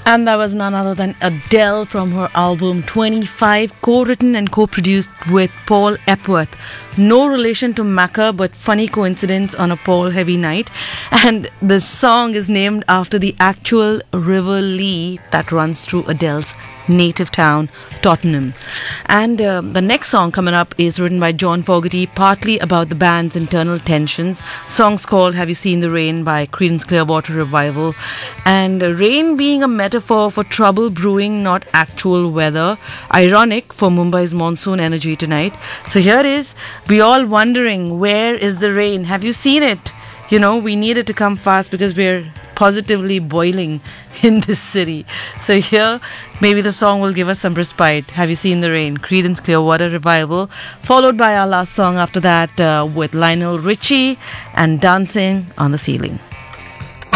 And that was none other than Adele from her album 25, co-written and co-produced with Paul Epworth. No relation to Macca, but funny coincidence on a Paul heavy night. And the song is named after the actual River Lee that runs through Adele's native town, Tottenham. And the next song coming up is written by John Fogerty, partly about the band's internal tensions. Song's called Have You Seen the Rain by Creedence Clearwater Revival. And rain being a metaphor for trouble brewing, not actual weather. Ironic for Mumbai's monsoon energy tonight. So here it is. We all wondering, where is the rain? Have you seen it? You know, we need it to come fast because we're positively boiling in this city. So here, maybe the song will give us some respite. Have you seen the rain? Creedence Clearwater Revival. Followed by our last song after that with Lionel Richie and Dancing on the Ceiling.